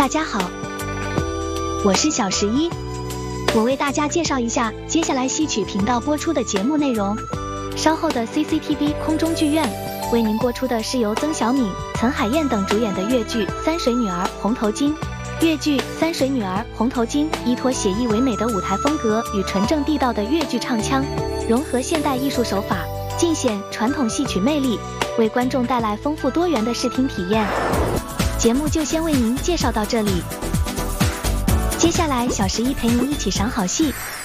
大家好，我是小11，我为大家介绍一下接下来戏曲频道播出的节目内容。稍后的 CCTV 空中剧院为您播出的是由曾小敏、岑海燕等主演的粤剧《三水女儿红头巾》。粤剧《三水女儿红头巾》依托写意唯美的舞台风格与纯正地道的粤剧唱腔，融合现代艺术手法，尽显传统戏曲魅力，为观众带来丰富多元的视听体验。节目就先为您介绍到这里，接下来小11陪您一起赏好戏。